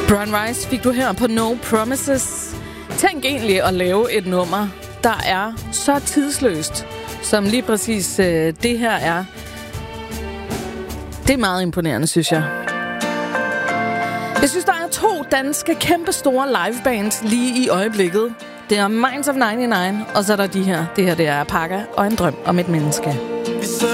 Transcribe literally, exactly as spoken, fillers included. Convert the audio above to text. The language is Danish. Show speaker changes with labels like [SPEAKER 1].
[SPEAKER 1] Brian Rice fik du her på No Promises. Tænk egentlig at lave et nummer, der er så tidsløst, som lige præcis øh, det her er. Det er meget imponerende, synes jeg. Jeg synes, der er to danske kæmpestore livebands lige i øjeblikket. Det er Minds of nioghalvfems, og så er der de her. Det her, det er Pakka og en drøm om et menneske.